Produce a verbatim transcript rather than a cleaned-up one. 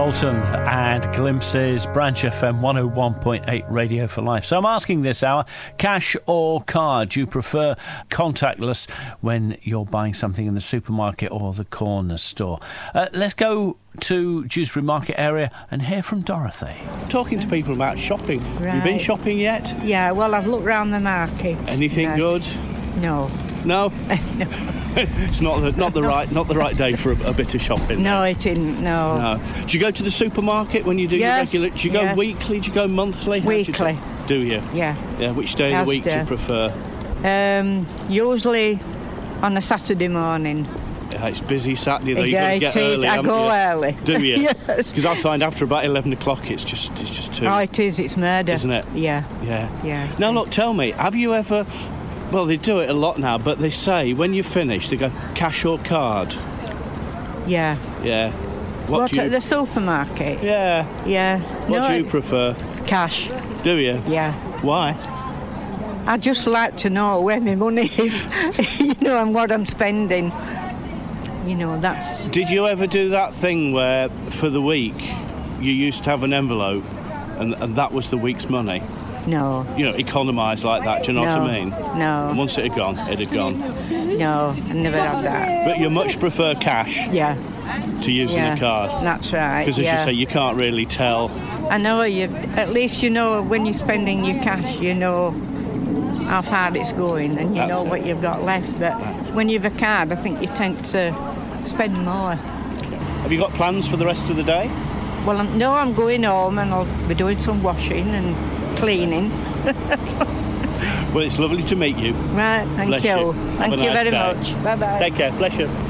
Bolton and Glimpses, Branch F M one oh one point eight Radio for Life. So I'm asking this hour, cash or card? Do you prefer contactless when you're buying something in the supermarket or the corner store? Uh, let's go to Dewsbury Market area and hear from Dorothy. Talking to people about shopping. Right. Have you been shopping yet? Yeah, well, I've looked round the market. Anything good? No. No? No. It's not the not the right not the right day for a, a bit of shopping. No, then. it isn't. No. No. Do you go to the supermarket when you do Yes, your regular? Do you go yes. weekly? Do you go monthly? How do you Weekly. Do, do you? Yeah. Yeah. Which day of the week do you Asda. prefer? Um, usually on a Saturday morning. Yeah, it's busy Saturday though. Yeah, You've got to it get is. early. I haven't go you? early. Do you? Yes. Because I find after about eleven o'clock, it's just it's just too. Oh, it is. It's murder. Isn't it? Yeah. Yeah. Yeah. it Now is. look, tell me, have you ever? Well, they do it a lot now, but they say when you finish, they go cash or card. Yeah. Yeah. What, What do you? at the supermarket? Yeah. Yeah. What no, do you it- prefer? Cash. Do you? Yeah. Why? I just like to know where my money is, you know, and what I'm spending. You know, that's... Did you ever do that thing where for the week you used to have an envelope and, and that was the week's money? No. You know, economise like that, do you know no. what I mean? No. And once it had gone, it had gone. No, I never had that. But you much prefer cash Yeah. to using yeah. a card? That's right. Because as yeah. you say, you can't really tell. I know you. At least you know when you're spending your cash, you know how far it's going, and you That's know it. what you've got left. But when you've a card, I think you tend to spend more. Have you got plans for the rest of the day? Well, I'm, no, I'm going home, and I'll be doing some washing and cleaning. Well, it's lovely to meet you. Right, thank Bless you. you. Have Thank a you nice very day. much. Bye bye. Take care. Bless you.